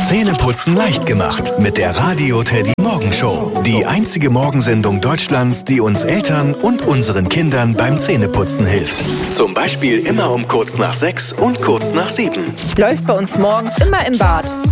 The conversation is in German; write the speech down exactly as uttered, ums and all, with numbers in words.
Zähneputzen leicht gemacht mit der Radio Teddy Morgenshow. Die einzige Morgensendung Deutschlands, die uns Eltern und unseren Kindern beim Zähneputzen hilft. Zum Beispiel immer um kurz nach sechs und kurz nach sieben. Läuft bei uns morgens immer im Bad.